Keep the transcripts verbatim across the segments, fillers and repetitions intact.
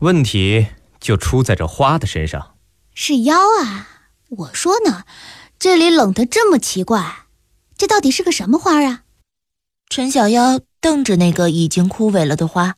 问题就出在这花的身上。 是妖啊！我说呢，这里冷得这么奇怪，这到底是个什么花啊？ 陈小妖瞪着那个已经枯萎了的花。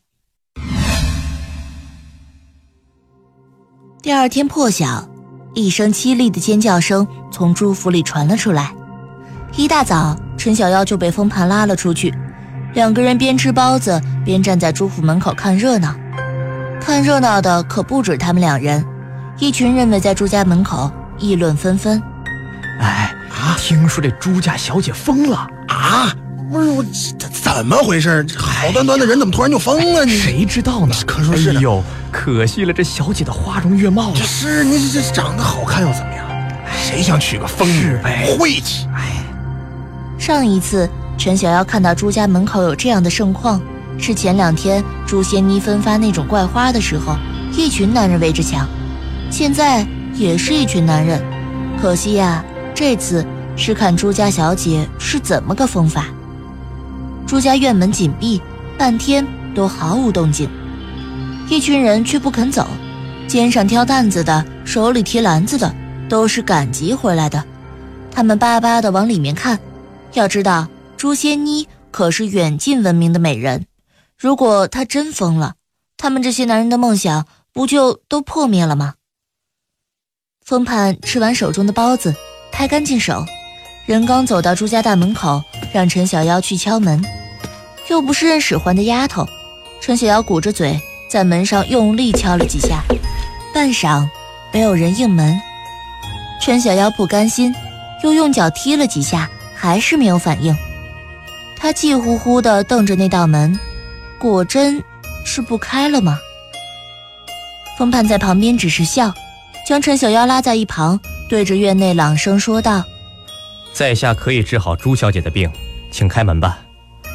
第二天破晓，一声凄厉的尖叫声从朱府里传了出来。一大早，陈小妖就被风盘拉了出去，两个人边吃包子边站在朱府门口看热闹。看热闹的可不止他们两人，一群人围在朱家门口议论纷纷。 哎，啊，听说这朱家小姐疯了啊！不是我，怎么回事？好端端的人怎么突然就疯了？你谁知道呢？ 可说是的。 哎呦，可惜了这小姐的花容月貌了。 是你这这长得好看又怎么样？谁想娶个疯女晦气？ 哎， 上一次陈小妖看到朱家门口有这样的盛况，是前两天朱仙妮分发那种怪花的时候，一群男人围着抢。现在也是一群男人，可惜呀，这次是看朱家小姐是怎么个疯法。朱家院门紧闭，半天都毫无动静，一群人却不肯走，肩上挑担子的，手里提篮子的，都是赶集回来的。他们巴巴地往里面看，要知道朱仙妮可是远近闻名的美人，如果她真疯了，他们这些男人的梦想不就都破灭了吗？风盼吃完手中的包子，拍干净手，人刚走到朱家大门口，让陈小妖去敲门。又不是认使唤的丫头，陈小妖鼓着嘴在门上用力敲了几下，半晌没有人应门。陈小妖不甘心，又用脚踢了几下，还是没有反应。他气呼呼地瞪着那道门，果真是不开了吗？风盼在旁边只是笑，将陈小妖拉在一旁，对着院内朗声说道： 在下可以治好朱小姐的病，请开门吧。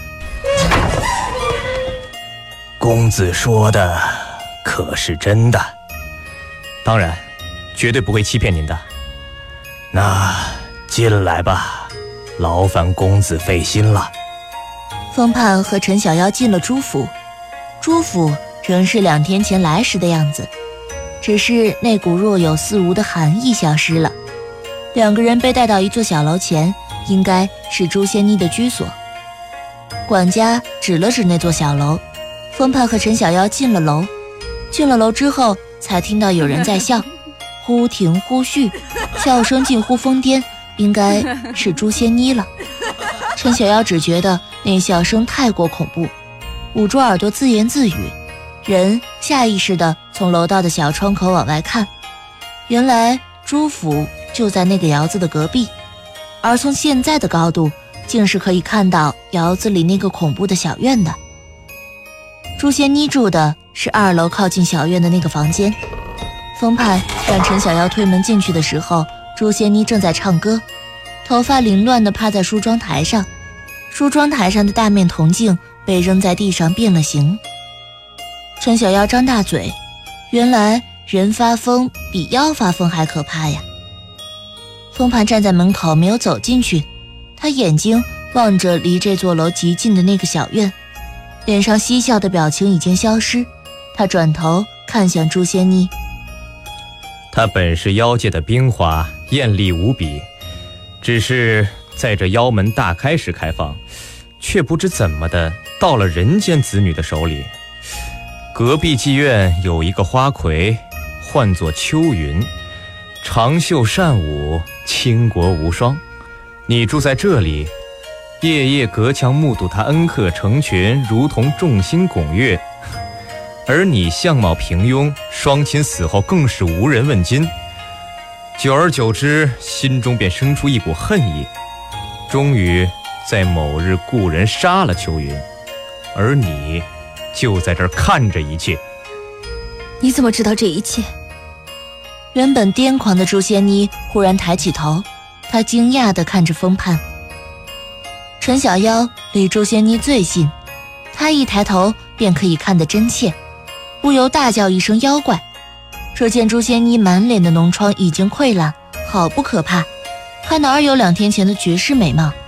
公子说的可是真的？ 当然，绝对不会欺骗您的。 那进来吧，劳烦公子费心了。 风盼和陈小妖进了朱府，朱府仍是两天前来时的样子，只是那股若有似无的寒意消失了。两个人被带到一座小楼前，应该是朱仙妮的居所。管家指了指那座小楼，风盼和陈小妖进了楼。进了楼之后，才听到有人在笑，忽停忽续，笑声近乎疯癫，应该是朱仙妮了。陈小妖只觉得那笑声太过恐怖，捂住耳朵自言自语，人下意识地从楼道的小窗口往外看，原来朱府就在那个窑子的隔壁，而从现在的高度，竟是可以看到窑子里那个恐怖的小院的。朱仙妮住的是二楼靠近小院的那个房间。风盼让陈小妖推门进去的时候，朱仙妮正在唱歌，头发凌乱地趴在梳妆台上，梳妆台上的大面铜镜被扔在地上变了形。陈小妖张大嘴，原来人发疯比妖发疯还可怕呀。风盼站在门口没有走进去，他眼睛望着离这座楼极近的那个小院，脸上嬉笑的表情已经消失。他转头看向朱仙妮， 她本是妖界的冰花，艳丽无比，只是在这妖门大开时开放，却不知怎么的到了人间子女的手里。隔壁妓院有一个花魁，唤作秋云，长袖善舞，倾国无双。你住在这里，夜夜隔墙目睹她恩客成群，如同众星拱月。而你相貌平庸，双亲死后更是无人问津。久而久之，心中便生出一股恨意，终于在某日故人杀了秋云，而你就在这儿看着一切。 你怎么知道这一切？ 原本癫狂的朱仙妮忽然抬起头，她惊讶地看着风盼。陈小妖离朱仙妮最近，她一抬头便可以看得真切，不由大叫一声妖怪。只见朱仙妮满脸的脓疮已经溃烂，好不可怕，还哪有两天前的绝世美貌。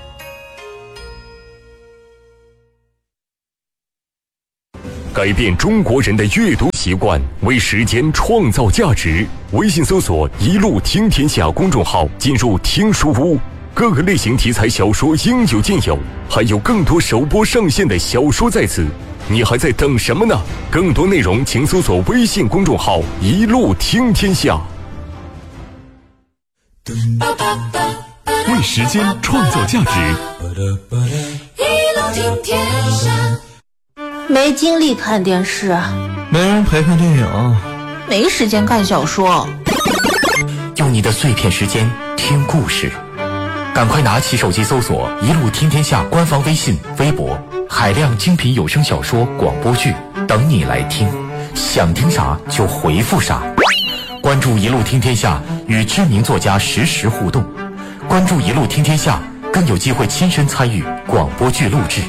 改变中国人的阅读习惯，为时间创造价值。微信搜索“一路听天下”公众号，进入听书屋，各个类型题材小说应有尽有，还有更多首播上线的小说在此。你还在等什么呢？更多内容请搜索微信公众号“一路听天下”。 为时间创造价值， 一路听天下。 没精力看电视， 没人陪看电影， 没时间看小说。 用你的碎片时间听故事，赶快拿起手机搜索“一路听天下”官方微信、微博，海量精品有声小说、广播剧等你来听，想听啥就回复啥。关注“一路听天下”，与知名作家实时互动。关注“一路听天下”，更有机会亲身参与广播剧录制。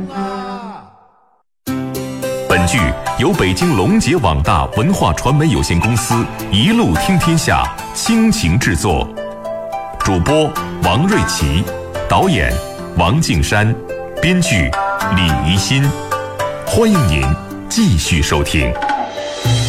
本剧由北京龙杰网大文化传媒有限公司一路听天下倾情制作，主播王瑞琪，导演王敬山，编剧李怡欣。欢迎您继续收听。